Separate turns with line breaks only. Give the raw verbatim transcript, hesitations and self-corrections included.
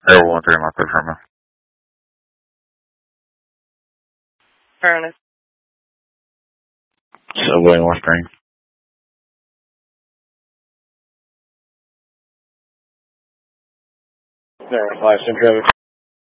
Air one three, my third firm.
Ernest.
Subway, North Spring.
There, five, Central.